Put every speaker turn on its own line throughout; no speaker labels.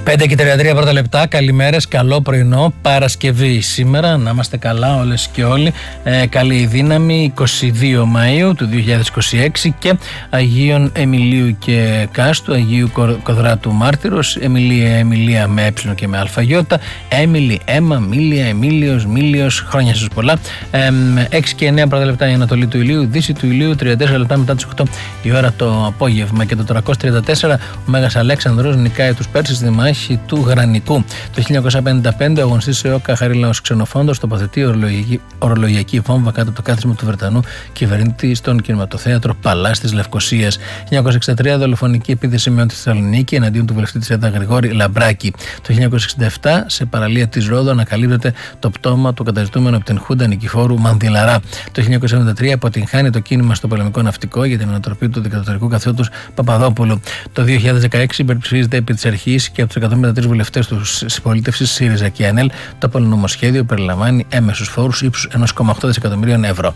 5:33 πρώτα λεπτά. Καλημέρες, καλό πρωινό. Παρασκευή σήμερα, να είμαστε καλά όλες και όλοι. Καλή δύναμη, 22 Μαΐου του 2026 και Αγίων Εμιλίου και Κάστου, Αγίου Κοδράτου Μάρτυρος, Εμιλία με ε και με αλφαγιώτα, Έμιλη, Έμα, Μίλια, Εμίλιος, Μίλιος, χρόνια σας πολλά. 6 και 9 πρώτα λεπτά η Ανατολή του ηλίου, Δύση του ηλίου, 34 λεπτά μετά τις 8 η ώρα το απόγευμα. Και το 334 ο Μέγας Αλέξανδρος νικάει τους Πέρσες στη μάχη του Γρανικού. Το 1955 ο αγωνιστής ΕΟΚΑ Χαρίλαος Ξενοφόντος τοποθετεί ορολογιακή βόμβα κάτω από το κάθισμα του Βρετανού κυβερνήτη στον κινηματοθέατρο Παλάς της Λευκοσίας. 1963 δολοφονική επίθεση με τη Θεσσαλονίκη εναντίον του βουλευτή της ΕΔΑ Γρηγόρη Λαμπράκη. Το 1967 σε παραλία της Ρόδου ανακαλύπτεται το πτώμα του καταζητούμενου από την Χούντα Νικηφόρου Μανδυλαρά. Το 1973 αποτυγχάνει το κίνημα στο πολεμικό ναυτικό για την ανατροπή του δικτατορικού καθεστώτος Παπαδόπουλου. Το 2016 υπερψηφίζεται επί της αρχής και από τους 153 βουλευτές του συμπολίτευσης ΣΥΡΙΖΑ και ΑΝΕΛ το πολυνομοσχέδιο περιλαμβάνει έμεσους φόρους ύψους 1,8 δισεκατομμυρίων ευρώ.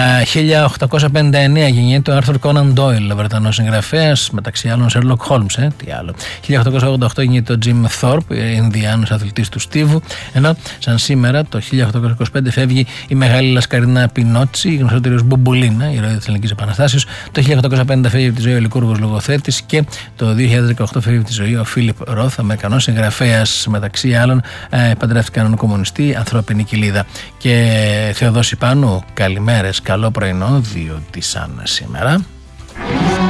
1859 γεννιέται ο Άρθουρ Κόναν Ντόιλ, Βρετανός συγγραφέας, μεταξύ άλλων Σέρλοκ Χόλμς. Τι άλλο. 1888 γεννιέται ο Τζιμ Θόρπ, Ινδιάνος αθλητής του Στίβου. Ενώ σαν σήμερα το 1825 φεύγει η μεγάλη Λασκαρίνα Πινότσι, γνωστότερη ως Μπουμπουλίνα, η ηρωίδα της Ελληνικής Επαναστάσεως. Το 1850 φεύγει από τη ζωή ο Λικούργος λογοθέτης και το 2018 φεύγει από τη ζωή ο Φίλιπ Ροθ, Αμερικανός συγγραφέας, μεταξύ άλλων παντρεύτηκαν έναν κομμουνιστή, ανθρώπινη κοιλίδα. Και Θεοδόση Πάνου, καλημέρες, καλό πρωινό, διότι σαν σήμερα.